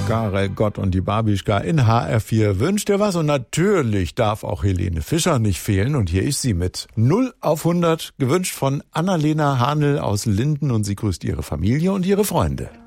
Karel Gott und die Babischka in HR4 wünscht dir was. Und natürlich darf auch Helene Fischer nicht fehlen. Und hier ist sie mit 0 auf 100, gewünscht von Annalena Hanel aus Linden. Und sie grüßt ihre Familie und ihre Freunde.